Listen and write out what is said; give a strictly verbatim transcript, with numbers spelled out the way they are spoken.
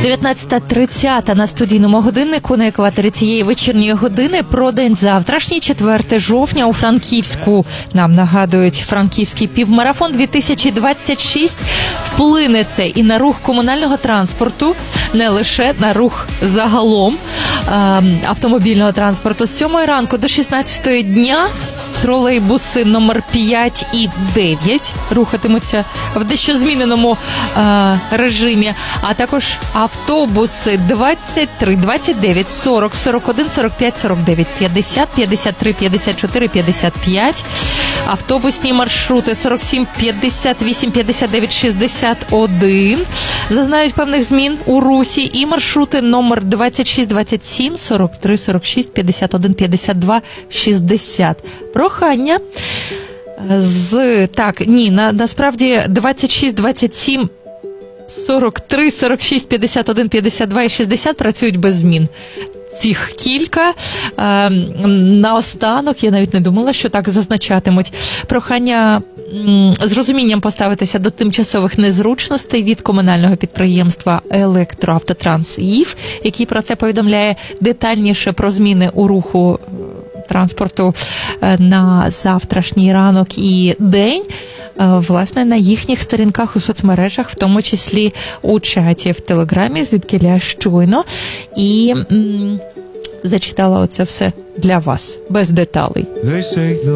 дев'ятнадцята тридцять на студійному годиннику на екваторі цієї вечірньої години про день завтрашній, четвертого жовтня у Франківську. Нам нагадують, Франківський півмарафон дві тисячі двадцять шість. Вплине це і на рух комунального транспорту, не лише на рух загалом автомобільного транспорту. З сьомої ранку до шістнадцятої дня тролейбуси номер п'ять і дев'ять рухатимуться в дещо зміненому е, режимі, а також автобуси двадцять три, двадцять дев'ять, сорок, сорок один, сорок п'ять, сорок дев'ять, п'ятдесят, п'ятдесят три, п'ятдесят чотири, п'ятдесят п'ять, автобусні маршрути сорок сім, п'ятдесят вісім, п'ятдесят дев'ять, шістдесят один зазнають певних змін у русі, і маршрути номер двадцять шість, двадцять сім, сорок три, сорок шість, п'ятдесят один, п'ятдесят два, шістдесят. Прохання з... Так, ні, на, насправді двадцять шість, двадцять сім, сорок три, сорок шість, п'ятдесят один, п'ятдесят два і шістдесят працюють без змін. Цих кілька. Е, наостанок, я навіть не думала, що так зазначатимуть. Прохання м, з розумінням поставитися до тимчасових незручностей від комунального підприємства «Електроавтотранс ІФ», який про це повідомляє детальніше про зміни у руху транспорту на завтрашній ранок і день, власне, на їхніх сторінках у соцмережах, в тому числі у чаті в Телеграмі, звідки я щойно, і м- зачитала оце все для вас, без деталей.